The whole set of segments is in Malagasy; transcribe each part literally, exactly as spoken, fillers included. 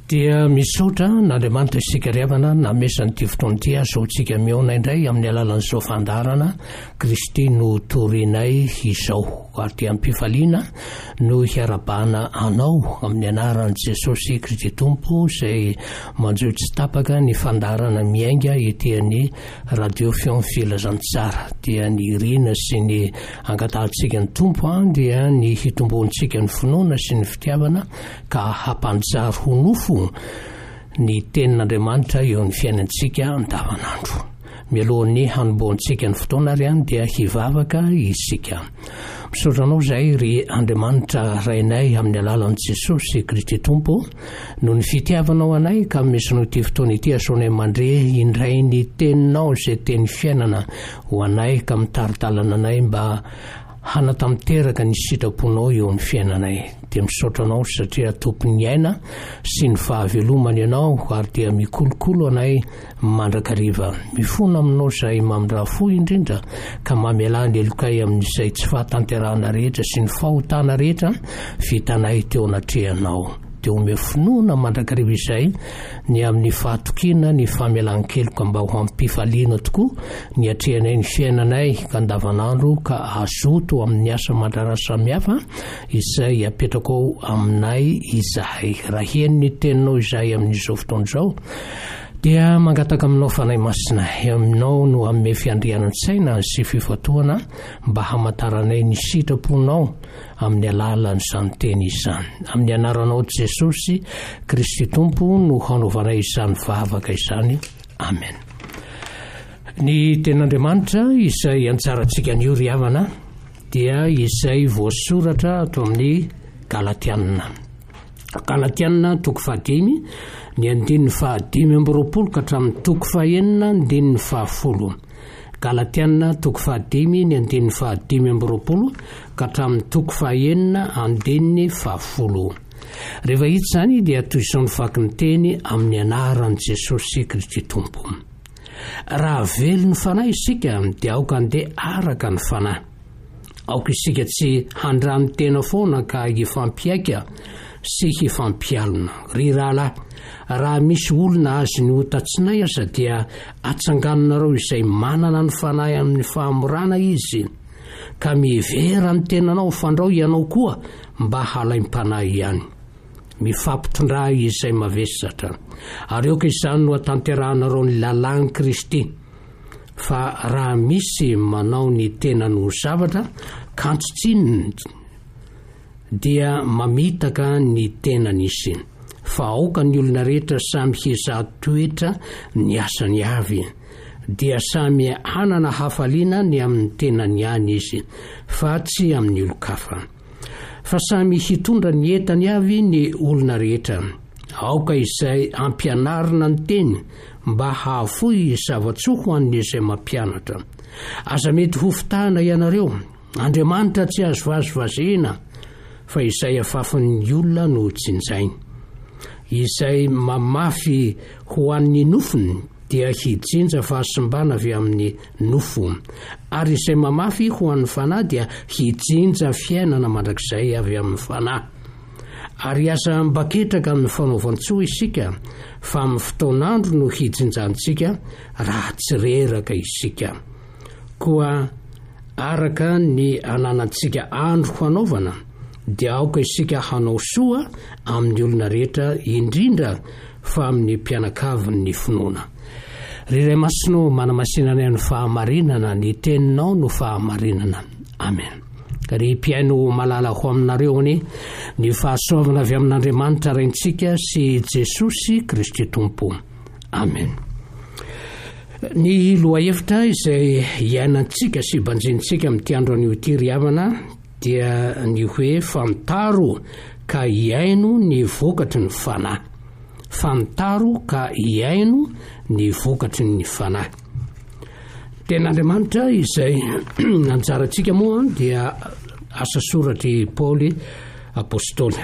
Dia misotra n'Andriamanitra isika riavana na mesan'ity fotoana ity azotsika miona indray amin'ny alalan'izao fandarana Kristy no torinay izao ary dia ampifaliana no hiarabana anao amin'ny anaran'i Jesosy Kristy Tompo izay manjotsy tapaka ny fandarana miainga etian'ny radio Fion Filazantsara. Dia ny rina sy ny angatantsika ny Tompo dia ny hitomboantsika ny finoana sy ny fitiavana ka hampanjary ho nofo ny tenin'Andriamanitra eo amin'ny fiainantsika andavanandro. Mialohan'ny hanomboantsika ny fotoana ary any dia hivavaka isika. Misaotra anao izay ry Andriamanitra rainay amin'ny alalan'i Jesosy Kristy Tompo no ny fitiavanao anay ka mesinao ity fotoana ity asaonay mandre indray ny teninao izay teny fiainana ho anay ka mitaritalana anay mba hanatamteraka ny sitraponao eo amin'ny fiainanay. Dia misaotra anao satria tompony aina sy ny fahavelomana ianao ary dia mikolokolo anay mandrakariva. Mifona aminao izay mamindra-fo indrindra ka mamela ny elokay amin'izay tsy fahatanterahana rehetra sy ny fahotana rehetra vitanay teo anatrehanao. Dia ome finoana mandrakariva izay ny amin'ny fahatokina ny famelan-keloka mba ho ampifaliana tokoa ny atrehanay ny fiainanay ka andavanandro ka azoto amin'ny asa mandrara samihafa izay apetraka ao aminay izahay. Raha hien'ny teninao izay amin'izao fotoana izao dia mangataka aminao fanay masina aminao no amin'ny fiandrianan-tsaina sy fifatoana mba hamantaranay ny sitraponao amin'ny alalan'izany teny izany. Amin'ny anaranao Jesosy Kristy Tompo no hanaovanay izany vavaka izany. Amen. Ny ten'Andriamanitra izay anjarantsika an'io ry havana dia izay voasoratra ato amin'ny Galatiana. Galatiana toko fahadimy ny andininy fahadimy amby roapolo ka hatramin'ny toko fahaenina andininy fahafolo. Galatiana toko fahadimy ny andininy fahadimy amby roapolo ka hatramin'ny toko fahaenina andininy fahafolo. Rehefa hita izany dia toy izao ny faky ny teny amin'ny anaran'i Jesosy Kristy Tompo. Raha velo ny fanahy isika dia aoka andeha araka ny fanahy. Aoka isika tsy handrany tena foana ka hifampiaika sy hifampialina. Ry rahalahy, raha misy olona azy ny hotatsinay aza dia atsanganonareo izay manana ny fanahy amin'ny fahamorana izy ka mivera ny tenanao fandrao ianao koa mba halaim-panahy ihany. Mifampitondra izay mavesatra ary aoka izany no hatanterahanareo ny lalàn'i Kristy. Fa raha misy manao ny tenany ho zavatra kantotsininy dia mamitaka ny tenany izy. Fa aoka ny olona rehetra samy hiza-toetra ny asany avy dia samy hanana hafaliana ny amin'ny tenany ihany izy fa tsy amin'ny olon-kafa. Fa samy hitondra ny entany avy ny olona rehetra. Aoka izay ampianarina ny teny mba hahafoy zavatsoa ho an'izay mampianatra. Aza mety ho fitahana ianareo, Andriamanitra tsy azo vazovazena, fa izay afafan'ny olona no tsinjainy. Izay mamafy ho an'ny nofony dia hijinja fahasimbana avy amin'ny nofo, ary izay mamafy ho an'ny fanahy dia hijinja fiainana mandrakizay avy amin'ny fanahy. Ary aza mbaketraka amin'ny fanaovan-tsoa isika fa amin'ny fotoanandro no hijinjantsika raha tsy reraka isika. Koa araka ny ananantsika andro hanaovana dia aoka isika hanao soa amin'ny olona rehetra indrindra fa amin'ny mpianakaviny ny finoana. Riray masino manamasinana ny fahamarinana, ny teninao no fahamarinana. Amen. Ry mpiaino malala ho aminareo any ny fahasoavana avy amin'Andriamanitra raintsika sy Jesosy Kristy Tompo. Amen. Ny lohahevitra izay iainantsika sy banjintsika amin'ity andro an'io ity ry havana dia ny hoe fantaro ka iaino ny vokatry ny fanahy. Fantaro ka iaino ny vokatry ny fanahy. Ten'Andriamanitra izay anjarantsika moa dia asa soratry Paoly apôstôly.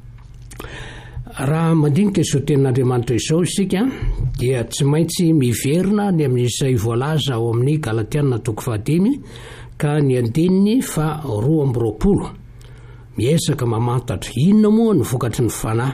Raha mandinika izao ten'Andriamanitra izao isika dia tsy maintsy miverina ny amin'izay voalaza ao amin'ny Galatiana toko fahadimy ka ny andininy fa roa amby roapolo. Miezaka mamantatra inona moa ny vokatry ny fanahy.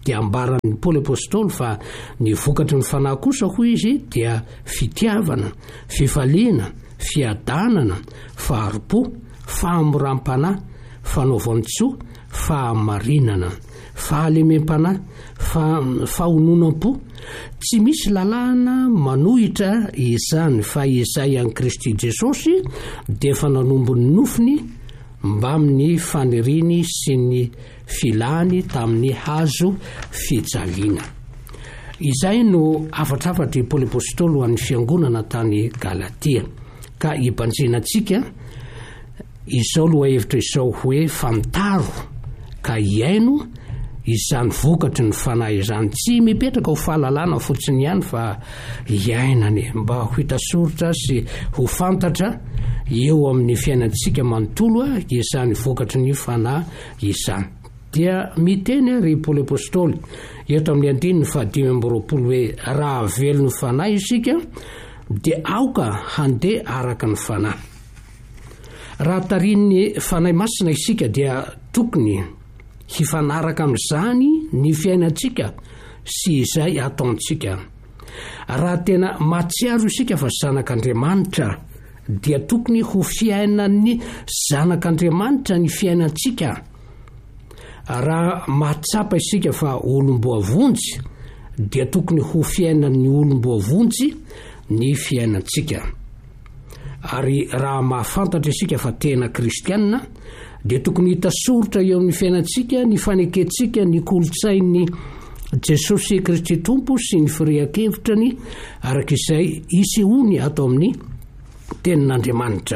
dia ambaran'ny Paoly apôstôly fa ny vokatry ny fanahy kosa hoy izy dia fitiavana, fifaliana, fiadanana, faharipo, fahamoram-panahy, fanaovantsoa, fahamarinana, fahalemem-panahy, fahononam-po. Tsy misy lalàna manohitra izany fa izay an'i Kristy Jesosy dia efa nanombony nofiny mba amin'ny faniriny sy ny filany tamin'ny hazo fijaliana. Izay no afatrafatra i Paoly apôstôly ho an'ny fiangonana tany Galatia. Ka ibanjenantsika izao loha hevitra izao hoe famitaro ka iaino izany vokatry ny fanahy izany. Tsy mipetraka ho fahalalana fotsiny ihany fa iainany mba ho hitasoritra sy ho fantatra eo amin'ny fiainantsika manontolo izany vokatry ny fanahy izany. Dia miteny ary Paoly apôstôly eto amin'ny andininy fahadimy amby roapolo hoe raha velo ny fanahy isika dia aoka handeha araka ny fanahy. Raha tarin'ny fanahy masina isika dia tokony hifanaraka amin'izany ny fiainantsika sy izay ataontsika. Raha tena matsiaro isika fa zanak'Andriamanitra dia tokony ho fiainan'ny zanak'Andriamanitra ny fiainantsika. Raha matsapa isika fa olom-boavonjy dia tokony ho fiainan'ny olom-boavonjy ny fiainantsika. Ary raha mahafantatra isika fa tena kristianina dia tokony hitasoritra eo amin'ny fiainantsika ny fanekentsika ny kolotsain'ny Jesosy Kristy Tompo sy ny firian-kevitrany arak'izay isehoany ato amin'ny tenin'Andriamanitra.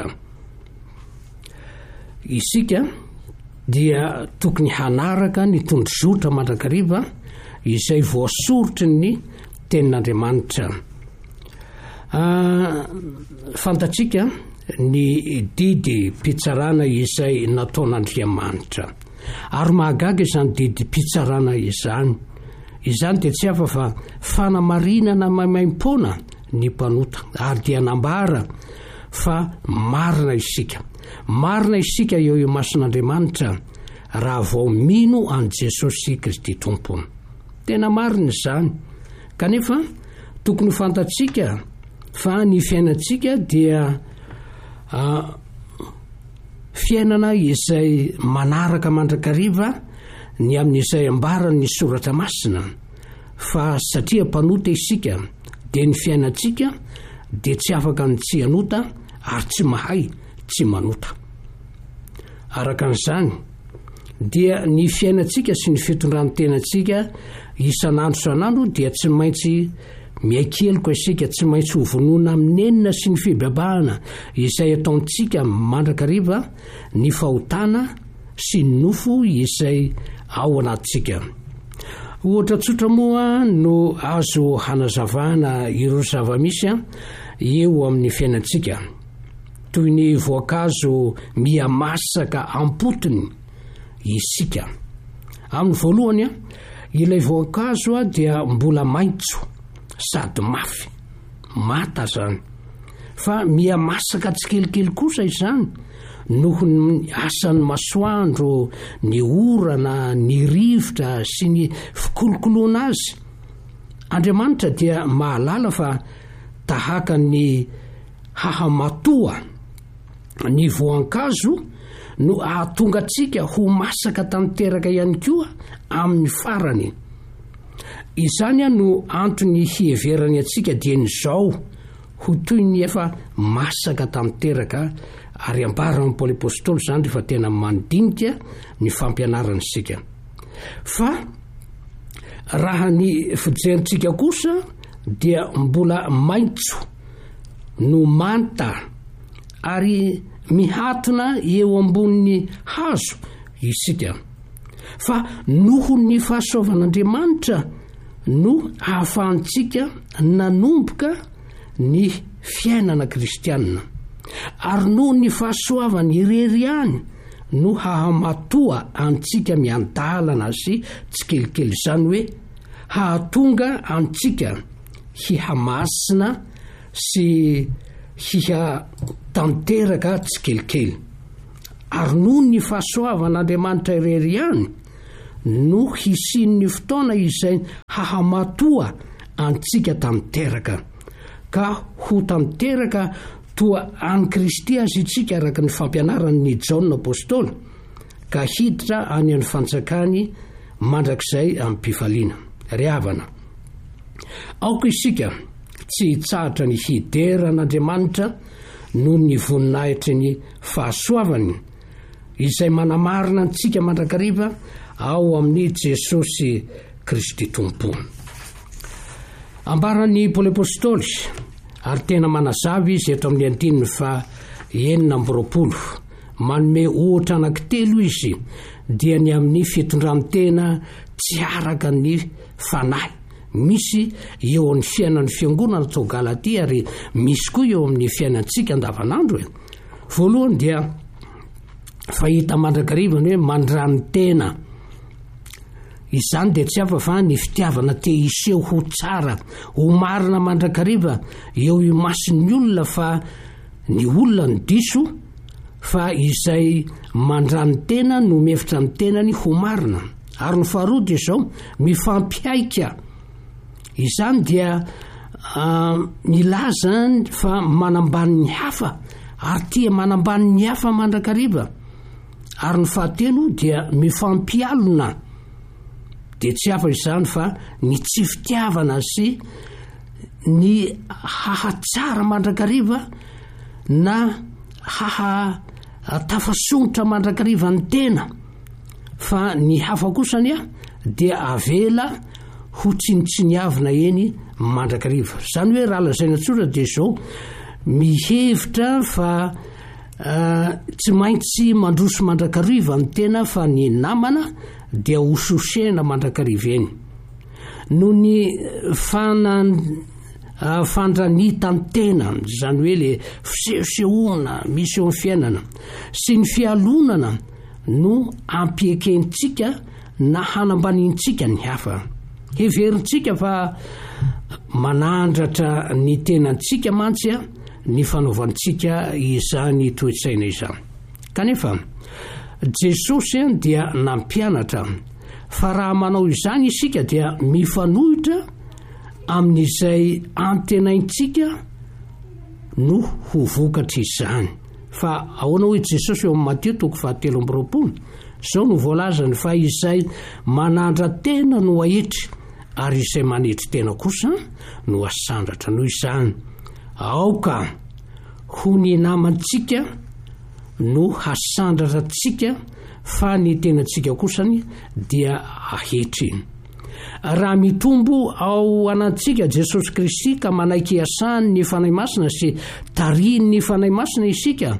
Isika dia tokony hanaraka ny tondrozotra mandrakariva izay voasorotry ny tenin'Andriamanitra. Uh, fantatsika ny didy pitsarana izay nataon'Andriamanitra ary mahagaga izany didy pitsarana izany. Izany dia tsy hafa fa fanamarinana maimaim-poana ny mpanota ary dia nambara fa marina isika marina isika eo eo mason'Andriamanitra raha vao mino an Jesosy Kristy Tompo. Tena marina izany. Kanefa tokony fantatsika fa ny fiainantsika dia uh, fiainana izay manaraka mandrakariva ny amin'izay ambarany ny soratra masina. Fa satria mpanota isika dia ny fiainantsika dia tsy afaka ny tsy hanota ary tsy mahay tsy manota. Araka an'izany dia ny fiainantsika sy ny fitondran-tenantsika isan'andro isan'andro dia tsy maintsy miaikeloka isika, tsy maintsy ho vonoina amin'enina sy ny fibabahana izay ataontsika mandrakariva ny fahotana sy ny nofo izay ao anatintsika. Ohatra tsotra moa no azo hanazavana ireo zava-misy eo amin'ny fiainantsika, toy ny voankazo mihamasaka ampotony isika. Amin'ny voalohany ilay voankazo dia mbola maitso sady mafy, mata zany, fa mihamasaka tsikelikely kosa izany noho ny asan'ny masoandro, ny orana, ny rivotra sy ny fikolokoloana azy. Andriamanitra dia mahalala fa tahaka ny hahamatoa ny voankazo no ahatonga antsika ho masaka tanteraka ihany koa amin'ny farany. Izany no antony hieverany antsika dia ny zao ho toy ny efa masaka tanteraka. Ary ambaran'ny Paoly apôstôly zany rehefa tena mandinika ny fampianarana isika. Fa raha ny fijerentsika kosa dia mbola maitso no manta ary mihatona eo ambonin'ny hazo isika. Fa noho ny fahasoavan'Andriamanitra no ahafahantsika nanomboka ny fiainana kristianina. Ary noho ny fahasoavany irery ihany no hahamatoa antsika miandalana sy tsikelikely, izany hoe hahatonga antsika hihamasina sy hihatanteraka tsikelikely. Ary noho ny fahasoavan'Andriamanitra irery ihany no hisin'ny fotoana izay hahamatoa antsika tamiteraka ka ho tamiteraka toa any Kristy azy itsika araka ny fampianarany Jaona apôstôly ka hiditra any amin'ny fanjakany mandrakizay amin'ny mpifaliana ry havana. Aoka isika tsy hitsahatra ny hideran'Andriamanitra noho ny voninahitry ny fahasoavany izay manamarina antsika mandrakariva ao amin'ny Jesosy Kristy Tompo. Ambaran'ny Paoly apôstôly ary tena manazava izy eto amin'ny andininy fa enina amby roapolo manome ohatra anankitelo izy dia ny amin'ny fitondrantena tsy araka ny fanahy misy eo amin'ny fiainan'ny fiangonana tao Galatia ary misy koa eo amin'ny fiainantsika andavanandro e. Voalohany dia fahita mandrakariva ny hoe mandranotena. Izany dia tsy hafa fa ny fitiavana te iseho ho tsara ho marina mandrakariva eo i mason'ny olona fa ny olona ny diso fa izay mandranotena no mefitra ny tenany ho marina. Ary ny faharoa dia izao mifampiaika. Izany dia uh, milaza fa manambany ny hafa ary tia manambany ny hafa mandrakariva. Ary ny fahatelo dia mifampialona. Dia tsy hafa izany fa ny tsy fitiavana sy ny hahatsara mandrakariva na haha tafasongotra mandrakariva ny tena. Fa ny hafa kosany a dia avela ho tsinitsiniavina eny mandrakariva. Zany hoe raha lazaina tsotra dia izao mihevitra fa uh, tsy maintsy mandroso mandrakariva ny tena fa ny namana dia hososena mandrakariva eny. No ny fana uh, fandranita ny tena, zany hoe le fisehosehoana misy eo amin'ny fiainana sy ny fialonana no ampiekentsika na hanambanintsika ny hafa. Heverintsika fa manandratra ny tenantsika mantsy a ny fanaovantsika izany toetsaina izany. Kanefa Jesosy dia nampianatra fa raha manao izany isika dia mifanohitra amin'izay antenaintsika no ho vokatra izany. Fa ahoana hoe Jesosy eo amin'ny Matteo toko fahatelo amby roapolo zao no voalazany fa izay manandra tena no ahitry ary izay manetry tena kosa no asandratra. Noho izany aoka ho ny namantsika no hasandratra tsika fa ny tenantsika kosany dia ahitry. Raha mitombo ao anatsika Jesosy Kristy ka manaiky iasany ny fanahy masina sy tariny ny fanahy masina isika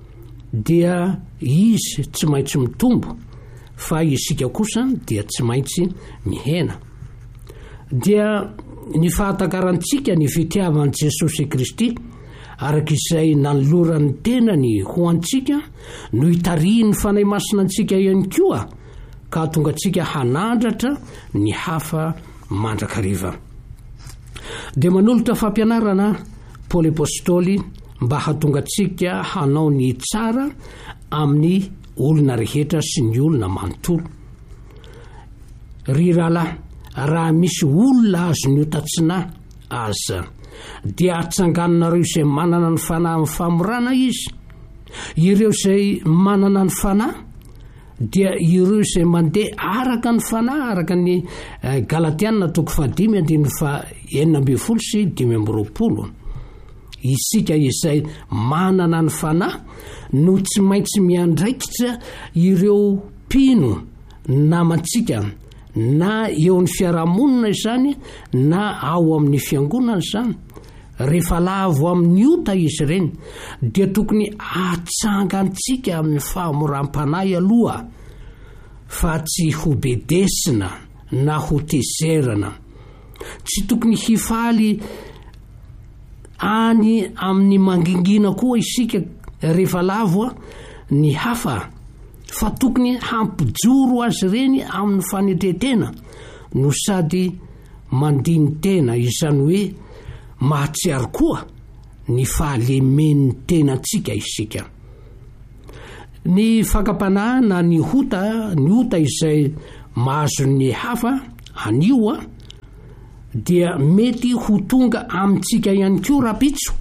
dia izy tsy maintsy mitombo fa isika kosa dia tsy maintsy mihena. Dia ny fahatakarantsika ny fitiavan'i Jesosy Kristy arak'izay nanoloran'ny tenany ho antsika no hitariny fanahy masina antsika ihany koa ka tonga antsika hanandratra ny hafa mandrakariva. Dia manolotra fampianarana Paoly apôstôly mba hahatonga antsika hanao ny tsara amin'ny olona rehetra sy ny olona manontolo. Ry rahalahy, raha misy olona azo ny hotatsina aza dia atsanganonareo izay manana ny fanahy amin'ny famorana izy. Ireo izay manana ny fanahy dia ireo izay mandeha araka ny fanahy araka ny eh, Galatiana toko fadimy andiny fa enina amby folo sy dimy amby roapolo. Isika izay manana ny fanahy no tsy maintsy miandraikitra ireo mpino namantsika na eo amin'ny fiarahamonina izany na ao amin'ny fiangonana izany. Rehefa lavo amin'ny ota izy ireny dia tokony atsangantsika amin'ny fahamoram-panahy aloha fa tsy ho bedesina na ho tezerana. Tsy tokony hifaly any amin'ny mangingina koa isika rehefa lavo ny hafa fa tokony hampijoro azy ireny amin'ny fanetretena no sady mandiny tena, izany hoe mahatsiaro koa ny fahalemen'ny tenantsika isika. Ny fakapanahana ny hota, ny hota izay mahazo ny hafa anio a dia mety ho tonga amintsika ihany koa rapitso.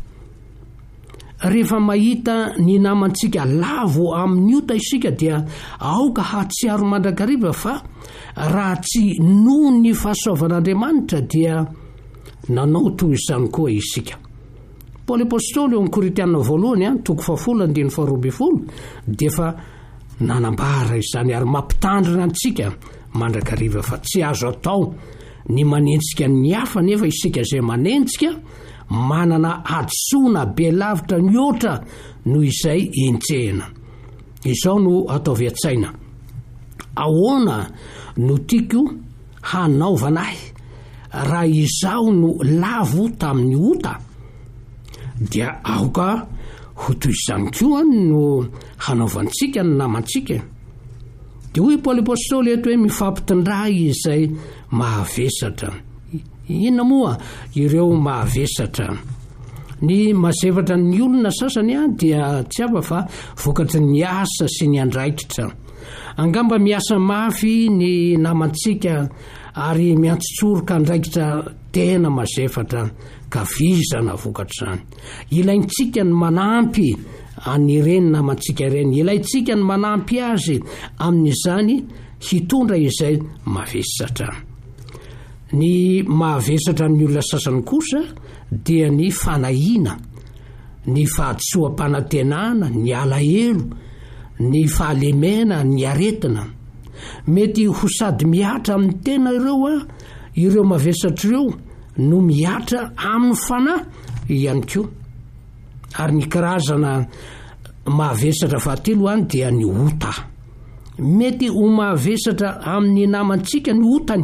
Rehefa mahita ny namantsika lavo amin'ny ota isika dia aoka hatsiaro mandrakariva fa raha tsy noho ny fahasoavan'Andriamanitra dia nanao toy izany koa isika. Paoly apôstôly eo amin'ny Koritiana voalohany a toko fahafolo andiny faharoa ambin'ny folo dia fa nanambara izany ary mampitandrina antsika mandrakariva fa tsy azo atao ny manentsika ny hafa nefa isika izay manentsika manana adsoana be lavitra mihoatra noho izay entsehana. Izao no ataovy an-tsaina. Ahoana no tiako hanaovana ahy raha izao no lavo tamin'ny ota? Dia aoka ho toy izany koa no hanaovantsika ny namantsika. Dia hoy Paoly apôstôly eto hoe mifampitindray izay mahavesatra. Inona moa ireo mahavesatra? Ny mazevatra ny olona sasany a dia tsy hafa fa vokatry ny asa sy ny andraikitra. Angamba miasa mafy ny namantsika ary miantsotsoroka andraikitra tena mazevatra ka vizana vokatra zany. Ilaintsika ny manampy anireny namantsika ireny. Ilaintsika ny manampy azy amin'izany hitondra izay mavesatra. Ny mahavesatra ny olona sasany kosa dia ny fanahiana, ny fahatsoam-panantenana, ny alahelo, ny fahalemena, ny aretina. Mety ho sady miatra amin'ny tena ireo a ireo mavesatra ireo no miatra amin'ny fanahy ihany koa. Ary ny karazana mahavesatra fahatelo any dia ny ota. Mety ho mahavesatra amin'ny namantsika ny otany.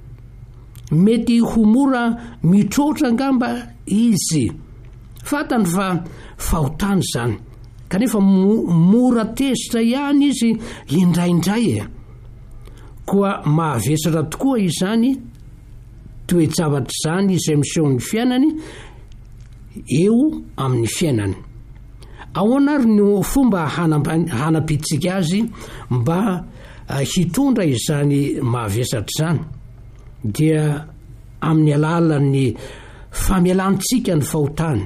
Mety ho mora mitrotra angamba izy. Fatany fa fahotany zany. Kanefa mora tezitra ihany izy indraindray e. Koa mahavesatra tokoa izany toe-javatra zany izay miseho ny fiainany eo amin'ny fiainany. Ahoana ary no fomba hanapitsika azy mba hitondra izany mahavesatra zany? Dia amin'ny alalan'ny famelantsika ny fahotany,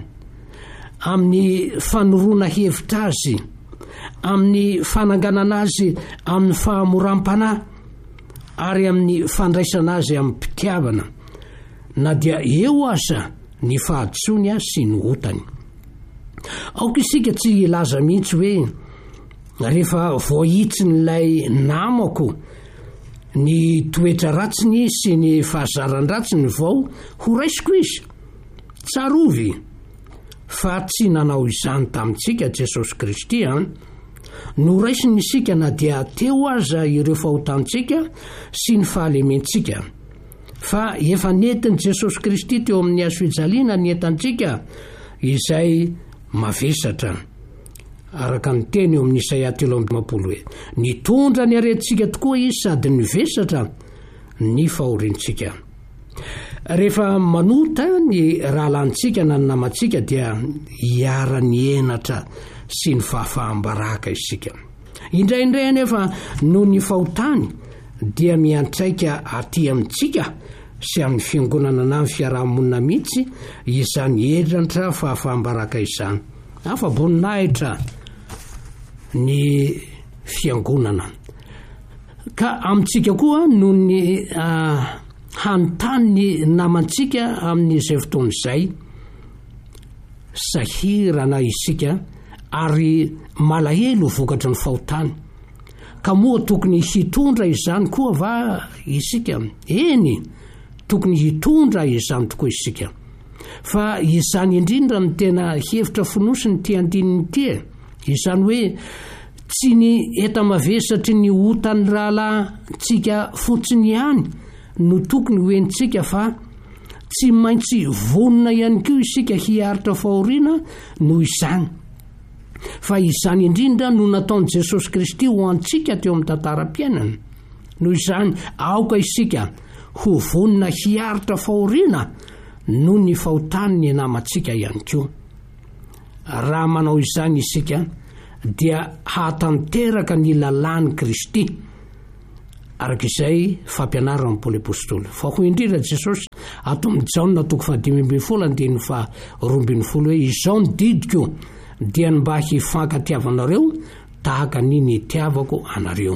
amin'ny fanorona hevitra azy, amin'ny fananganana azy amin'ny fahamoram-panahy, ary amin'ny fandraisana azy amin'ny mpitiavana, na dia eo aza ny fahadsoany sy ny otany. Aoka isika tsy ilaza mihitsy hoe rehefa voahitsy n'ilay namako ny toetra ratsiny sy ny fahazarany ratsiny vao ho raisiko izy. Tsarovy fa tsy nanao izany tamintsika Jesosy Kristy a. No raisiny isika na dia teo aza ireo fahotantsika sy ny fahalementsika. Fa efa netiny Jesosy Kristy teo amin'ny hazo fijaliana ny entantsika izay mavesatra. Araka ny teny eo amin'ny Isaia telo amby dimampolo hoe nitondra ny aretintsika tokoa izy sady nivesatra ny fahorintsika. Rehefa manota ny rahalantsika na ny namantsika dia hiara ny enatra sy ny fahafahambaraka isika. Indraindray anefa no ny fahotany dia miantraika aty amintsika sy amin'ny fiangonana na amin'ny fiarahamonina mihitsy izany hedratra fahafahambaraka izany. Afa-boninahitra ny fiangonana. Ka amintsika koa no ny uh, hanontany ny namantsika amin'izay fotoana izay sahirana isika ary malahelo vokatry ny fahotany. Ka moa tokony hitondra izany koa va isika? Eny, tokony hitondra izany tokoa isika. Fa izany indrindra ny tena hevitra fonosiny ty andininy ty. Izany hoe tsy ny eta-mavesatry ny otany rahalantsika fotsiny ihany no tokony hoentsika fa tsy maintsy vonona ihany koa isika hiaritra fahoriana no izany. Fa izany indrindra no nataon'i Jesosy Kristy ho antsika teo amin'ny tantaram-piainana. Noho izany aoka isika ho vonona hiaritra fahoriana no ny fahotany ny namantsika ihany koa. Raha manao izany isika dia hatanteraka ny lalàn'i Kristy arak'izay fampianarana ny Paoly apôstôly. Fa ho indrindra Jesosy ato amin'ny Jaona toko fahadimy ambin'ny folo andiny fa roa ambin'ny folo hoe izao ny didiko dia mba hifankatiavanareo tahaka niny itiavako anareo.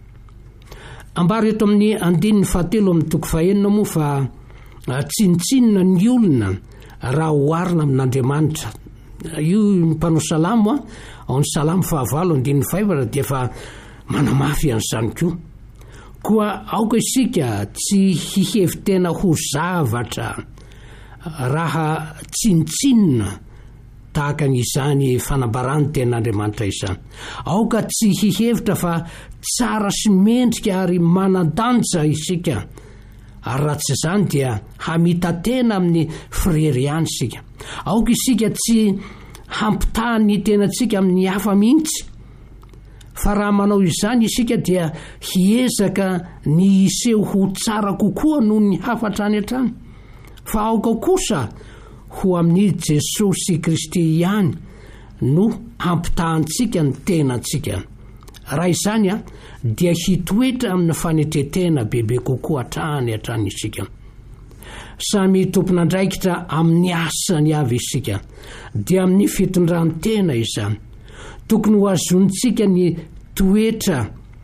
Ambara eto amin'ny andininy fahatelo amin'ny toko fahenina moa fa tsinitsinina ny olona raha oharina amin'Andriamanitra. Io mpanao salamo a ao ny salamo fahavalo andininy fahaefatra dia fa manamafy an'izany koa. Koa aoka isika tsy hihevitena ho zavatra raha tsinitsinina tahaka n'izany fanambarany ten'Andriamanitra izany. Aoka tsy hihevitra fa tsara sy mendrika ary manan-danja isika. Ary raha tsy izany dia hamita tena amin'ny firery ihany isika. Aoka isika tsy hampitaha ny tenantsika amin'ny hafa mihitsy. Fa raha manao izany isika dia hiezaka ny hiseho ho tsara kokoa noho ny hafa hatrany hatrany. Fa aoka kosa ho amin'ny Jesosy Kristy ihany no hampitahantsika ny tenantsika. Raha izany a dia hitoetra amin'ny fanetretena bebe kokoa hatrany hatrany isika. Samy tompon'andraikitra amin'ny asany avy isika dia amin'ny fitondran-tena izany. Tokony ho azontsika ny toetra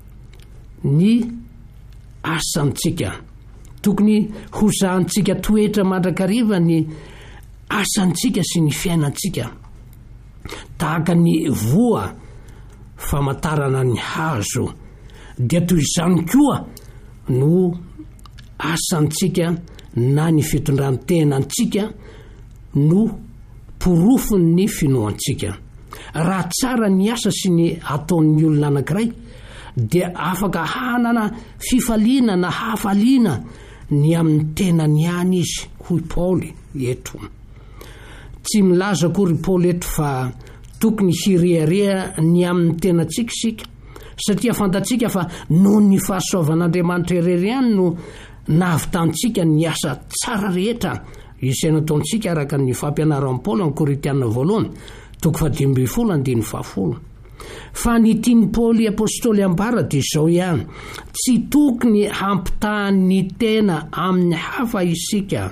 ny asantsika. Tokony ho zahantsika toetra mandrakariva ny asantsika sy ny fiainantsika. Tahaka ny voa famantarana ny hazo dia toy izany koa no asantsika na ny fitondran-tenantsika no porofony ny finoantsika. Raha tsara ny asa sy ny ataon'ny olona anankiray dia afaka hanana fifaliana na hafaliana ny amin'ny tenany ihany izy, hoy Paoly eto. Tsy milaza akory Paoly eto fa tokony hirehareha ny amin'ny tenantsika isika, satria fantatsika fa noho ny fahasoavan'Andriamanitra irery ihany no nahavitantsika ny asa tsara rehetra izay nataontsika araka ny fampianaran'i Paoly amin'ny Korintiana voalohany toko fahadimy ambin'ny folo andiny fahafolo. Fa ny tiany Paoly apôstôly ambara dia izao ihany, tsy tokony hampitahany tena amin'ny hafa isika.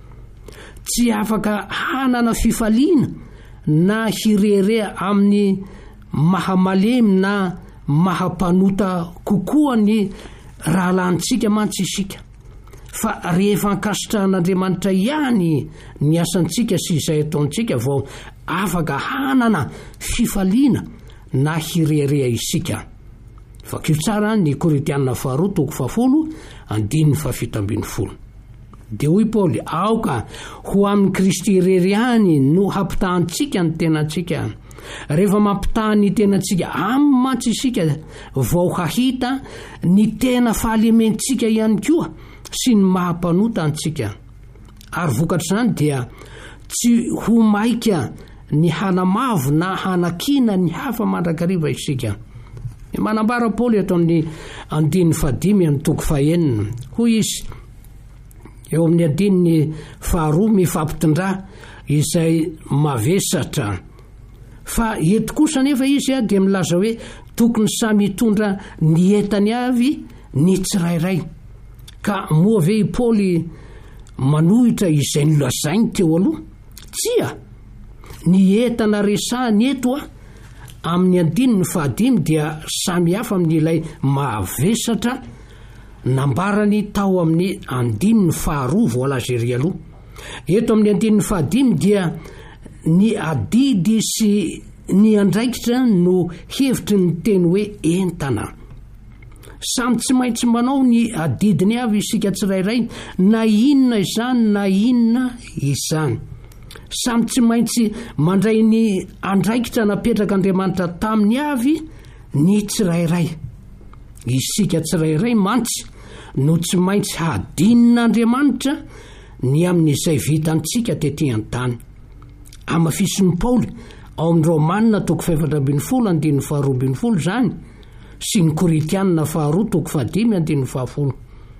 Tsy afaka hanana fifaliana na hirehareha amin'ny mahamalemy na mahampanota kokoa ny rahalantsika mantsy isika. Fa rehefa ankasitrahan'Andriamanitra ihany ny asantsika sy izay ataontsika vao afaka hanana fifaliana na hirehareha isika. Vakio tsara ny Korintiana faharoa toko fahafolo andininy fahafito ambin'ny folo. Dia hoy Paoly, aoka ho amin'ny Kristy irery ihany no hampitahantsika ny tenantsika. Rehefa mampitaha ny tenantsika amin'ny mantsy isika vao hahita ny tena fahalementsika ihany koa sy ny mahampanota antsika. Ary vokatr'izany dia tsy ho maika ny hanamavo na hanakina ny hafa mandrakariva isika. Manambara Paoly ato amin'ny andininy fahadimy amin'ny toko fahenina. Hoy izy eo amin'ny andininy faharoa mifampitondrà izay mavesatra. Fa eto kosa nefa izy a dia milaza hoe tokony samy hitondra ny entany avy ny tsirairay. Ka moa ve i Paoly manohitra izay nolazainy teo aloha? Tsia! Ny entana resahany eto a amin'ny andininy fahadimy dia samy hafa amin'ilay mavesatra nambarany tao amin'ny andininy faharoa voalaza ery aloha. Eto amin'ny andininy fahadimy dia ny adidy sy ny andraikitra no hevitry ny teny hoe entana. Samy tsy maintsy manao ny adidiny avy isika tsirairay, na inona izany na inona izany. Samy tsy maintsy mandray ny andraikitra napetraka Andriamanitra taminy avy ny tsirairay. Isika tsirairay mantsy no tsy maintsy hadinon'Andriamanitra ny amin'izay vitantsika tetỳ an-tany. Amafisin'ny Paoly ao amin'ny Romanina toko fahaefatra ambin'ny folo andininy faharoa ambin'ny folo zany, sy ny Korintiana faharoa toko fahadimy andininy fahafolo.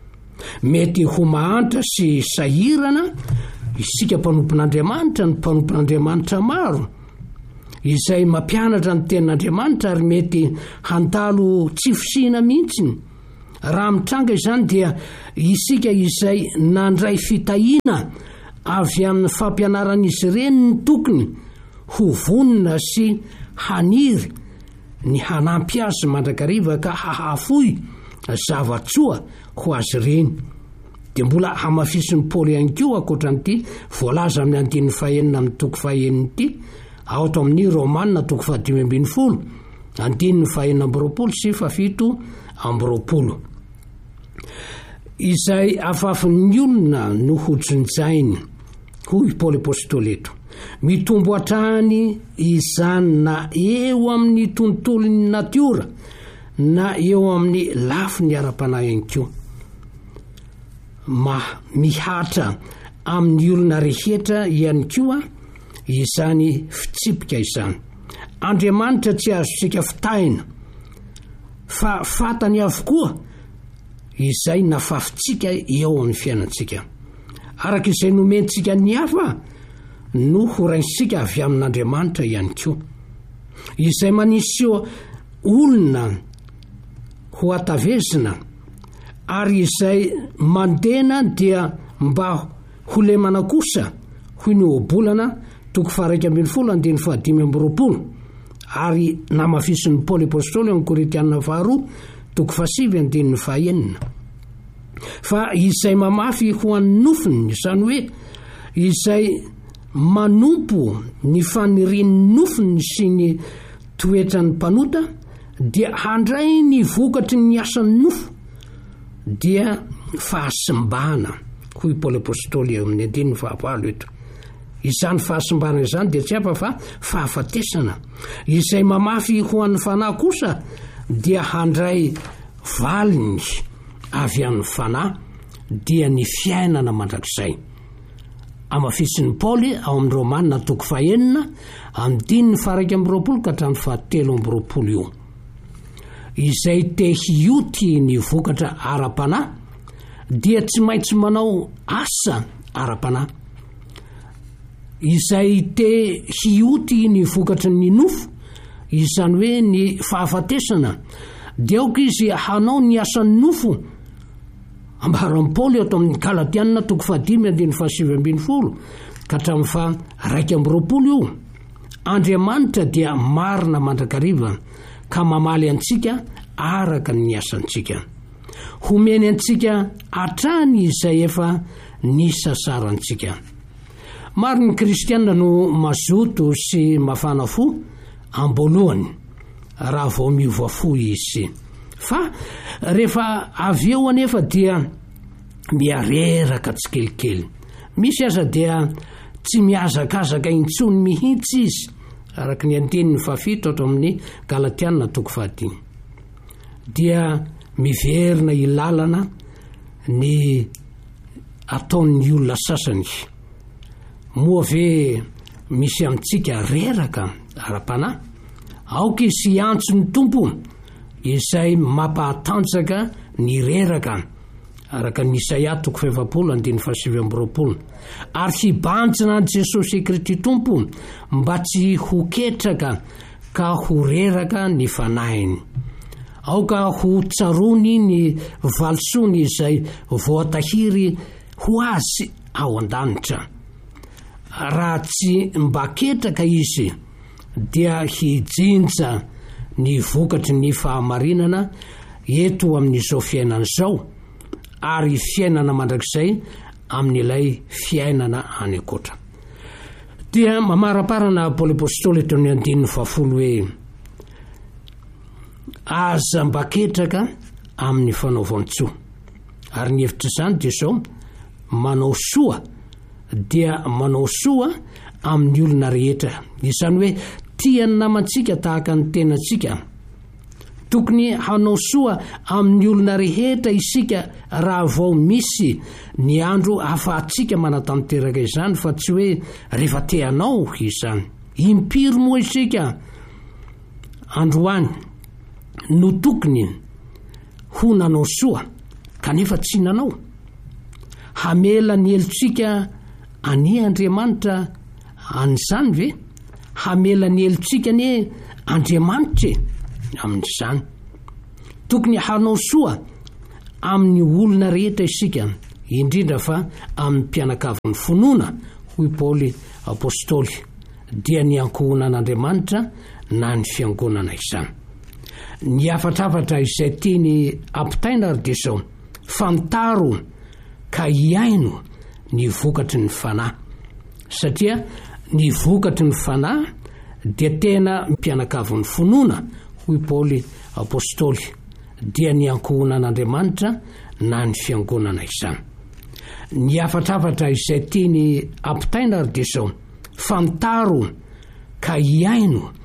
Mety ho mahantra sy sahirana isika mpanompon'Andriamanitra ny mpanompon'Andriamanitra maro izay mampianatra ny tenin'Andriamanitra ary mety handalo tsy fisihana mihitsiny raha mitranga izany dia isika izay nandray fitahiana avy amin'ny fampianaran'izy ireny ny tokony ho vonina sy haniry ny hanampy azy mandrakariva ka hahafoy zavatsoa ho azy ireny. Dia mbola hamafisin'ny Paoly ihany koa ankoatran'ity voalaza amin'ny andininy fahaenina amin'ny toko fahaenina ity ao ato amin'ny Romanina toko fahadimy ambin'ny folo andininy fahaenina amby roapolo sy fafito amby roapolo. Izay afafin'ny olona no hojonjainy hoy Paoly apôstôly eto, mitombo hatrany izany na eo amin'ny tontolon'ny natiora na eo amin'ny lafiny ara-panahy ihany koa, ma mihatra amin'ny olona rehetra ihany koa izany fitsipika izany. Andriamanitra tsy azontsika fitahina fa fatany avokoa izay nafafitsika eo amin'ny fiainantsika. Araka izay nomentsika ny hafa no horaisika avy amin'Andriamanitra ihany koa, izay manisy olona ho atavezina ary izay mandena dia mba ho lemana kosa hoy ny obolana toko faha-raika ambin'ny folo andininy fahadimy amby roapolo ary namafisin'ny Paoly apôstôly amin'ny Korinthianina faharoa toko fahasivy andininy fahaenina. Fa izay mamafy ho an'ny nofony, izany hoe izay manompo ny fanirian'ny nofony sy ny toetrany mpanota dia handray ny vokatry ny asan'ny nofo dia fahasimbana hoy Paoly apôstôly amin'ny andininy fahavalo eto. Izany fahasimbana izany dia tsy hafa fa fahafatesana. Izay mamafy ho an'ny fanahy kosa dia handray valiny avy amin'ny fanahy dia ny fiainana mandrakizay. Amafisin'ny Paoly ao amin'ny Romanina toko fahaenina andininy faha-raika amby roapolo ka hatramin'ny fahatelo amby roapolo io. Izay te hioty ny vokatra ara-panahy dia tsy maintsy manao asa ara-panahy. Izay te hioty ny vokatra ny nofo, izany hoe ny fahafatesana, dia aoka izy hanao ny asan'ny nofo. Ambaran'i Paoly ato amin'ny Galatianina toko fahadimy andininy fahasivy ambin'ny folo ka hatramin'ny faha-raika amby roapolo io. Andriamanitra dia marina mandrakariva ka mamaly antsika araka ny asantsika, homeny antsika hatrany izay efa nisasarantsika. Maro ny kristianina no mazoto sy mafana fo ambolohany raha vao miova fo izy, fa rehefa avy eo anefa dia miareraka tsikelikely. Misy aza dia tsy miazakazaka intsony mihitsy izy, araka ny andininy fafito ato amin'ny Galatianina toko fahadimy. Dia miverina ilalana ny ataon'ny olona sasany. Moa ve misy amintsika reraka ara-panahy, aoka izy antso ny tompo izay mampahatanjaka ny reraka, araka ny Isaia toko fahefapolo andininy fahasivy amby roapolo. Ary hibanjina an' Jesosy Kristy tompo mba tsy ho ketraka ka ho reraka ny fanahiny, aoka ho tsarony ny valosony izay voatahiry ho azy ao an-danitra. Raha tsy mba ketraka izy dia hijinja ny vokatry ny fahamarinana eto amin'izao fiainana izao ary fiainana mandrakizay amin'ilay fiainana any akoatra. Dia mamaraparana Paoly apôstôly eto amin'ny andininy fahafolo hoe aza mba ketraka amin'ny fanaovan-tsoa. Ary ny hevitra izany dia izao, manao soa dia manao soa amin'ny olona rehetra, izany hoe tia ny namantsika tahaka ny tenantsika. Tokony hanao soa amin'ny olona rehetra isika raha vao misy ny andro ahafahantsika manatanteraka izany, fa tsy hoe rehefa te hanao izany. Impiry moa isika androany no tokony ho nanao soa kanefa tsy nanao. Hamela ny helotsika any Andriamanitra an'izany ve? Hamela ny helotsika ny Andriamanitra amin'izany. Tokony hanao soa amin'ny olona rehetra isika, indrindra fa amin'ny mpianakavin'ny finoana, hoy Paoly apôstôly, dia ny ankohonan'Andriamanitra na ny fiangonana izany. Ny afatrafatra izay tiany ampitaina ary dia izao: fantaro ka hiaino ny vokatry ny fanahy, satria ny vokatry ny fanahy dia tena mpianakavin'ny finoana, hoy Paoly apôstôly, dia ny ankohonan'Andriamanitra na ny fiangonana izany. Ny afatrafatra izay tiany ampitaina ary dia izao: fantaro ka hiaino